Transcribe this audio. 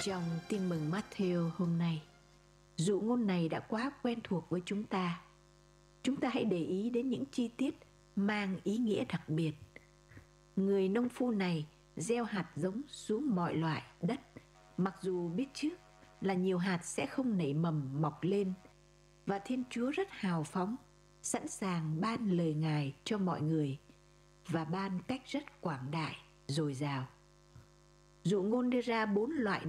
Trong tin mừng Matthew hôm nay, dụ ngôn này đã quá quen thuộc với chúng ta. Chúng ta hãy để ý đến những chi tiết mang ý nghĩa đặc biệt. Người nông phu này gieo hạt giống xuống mọi loại đất, mặc dù biết trước là nhiều hạt sẽ không nảy mầm mọc lên. Và Thiên Chúa rất hào phóng, sẵn sàng ban lời Ngài cho mọi người, và ban cách rất quảng đại, dồi dào. Dụ ngôn đưa ra 4 loại